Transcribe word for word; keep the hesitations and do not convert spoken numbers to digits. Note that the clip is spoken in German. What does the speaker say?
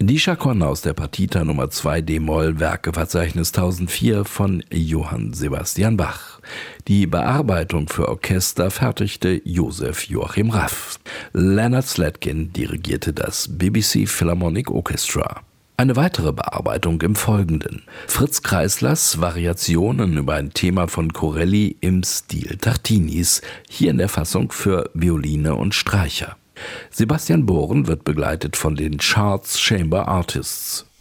Die Chaconne aus der Partita Nummer zwei d-Moll Werkeverzeichnis tausendvier von Johann Sebastian Bach. Die Bearbeitung für Orchester fertigte Joseph Joachim Raff. Leonard Slatkin dirigierte das B B C Philharmonic Orchestra. Eine weitere Bearbeitung im Folgenden. Fritz Kreislers Variationen über ein Thema von Corelli im Stil Tartinis, hier in der Fassung für Violine und Streicher. Sebastian Bohren wird begleitet von den Charts Chamber Artists.